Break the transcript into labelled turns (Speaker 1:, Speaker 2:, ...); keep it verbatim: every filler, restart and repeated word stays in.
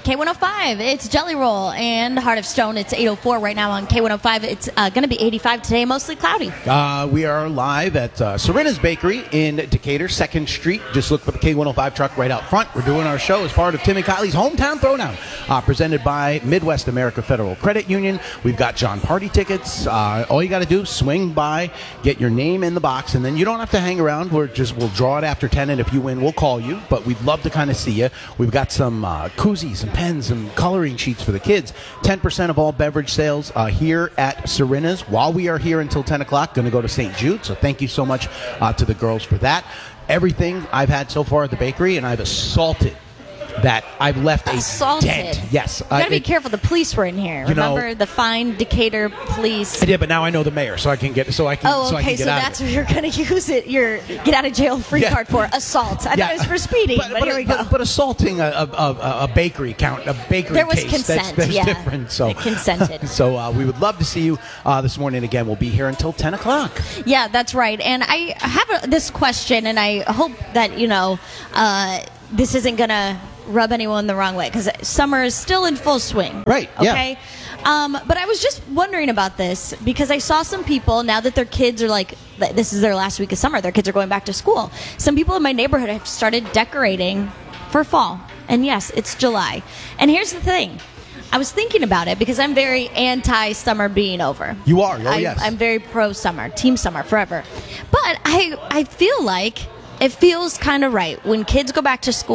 Speaker 1: K one oh five. It's Jelly Roll and Heart of Stone. It's eight oh four right now on K one oh five. It's uh, going to be eighty-five today, mostly cloudy.
Speaker 2: Uh, we are live at uh, Serena's Bakery in Decatur, second Street. Just look for the K one oh five truck right out front. We're doing our show as part of Tim and Kylie's Hometown Throwdown, uh, presented by Midwest America Federal Credit Union. We've got John Party tickets. Uh, all you got to do, swing by, get your name in the box, and then you don't have to hang around. We're just we'll draw it after ten, and if you win, we'll call you. But we'd love to kind of see you. We've got some uh, koozies and pens and coloring sheets for the kids. ten percent of all beverage sales uh, here at Serena's while we are here until ten o'clock. Going to go to Saint Jude, so thank you so much uh, to the girls for that. Everything I've had so far at the bakery, and I've assaulted that I've left a
Speaker 1: Assaulted.
Speaker 2: dent. Yes.
Speaker 1: You got to
Speaker 2: I-
Speaker 1: be
Speaker 2: it-
Speaker 1: careful. The police were in here.
Speaker 2: You know-
Speaker 1: Remember the fine Decatur police?
Speaker 2: I did, but now I know the mayor, so I can get so I can
Speaker 1: Oh,
Speaker 2: so I
Speaker 1: okay.
Speaker 2: can get
Speaker 1: So
Speaker 2: out
Speaker 1: that's
Speaker 2: of
Speaker 1: what
Speaker 2: it.
Speaker 1: you're going to use it. Your get out of jail free
Speaker 2: Yeah.
Speaker 1: card for assault. I
Speaker 2: Yeah.
Speaker 1: thought it was for speeding, but,
Speaker 2: but,
Speaker 1: here we go.
Speaker 2: but, but assaulting a, a, a, a bakery count, a bakery
Speaker 1: There was
Speaker 2: case,
Speaker 1: consent,
Speaker 2: that's, that's
Speaker 1: yeah.
Speaker 2: different. So
Speaker 1: They consented.
Speaker 2: So uh, we would love to see you uh, this morning. Again, we'll be here until ten o'clock.
Speaker 1: Yeah, that's right. And I have a, this question, and I hope that, you know, uh, this isn't going to rub anyone the wrong way, because summer is still in full swing.
Speaker 2: Right, yeah.
Speaker 1: Okay? Um, but I was just wondering about this, because I saw some people, now that their kids are like, this is their last week of summer, their kids are going back to school. Some people in my neighborhood have started decorating for fall. And yes, it's July. And here's the thing. I was thinking about it because I'm very anti-summer being over.
Speaker 2: You are, oh
Speaker 1: I,
Speaker 2: yes.
Speaker 1: I'm very pro-summer, team summer, forever. But I, I feel like it feels kind of right when kids go back to school.